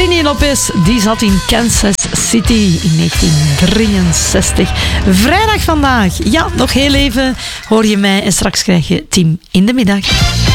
Trini Lopez, die zat in Kansas City in 1963. Vrijdag vandaag. Ja, nog heel even hoor je mij en straks krijg je Tim in de middag.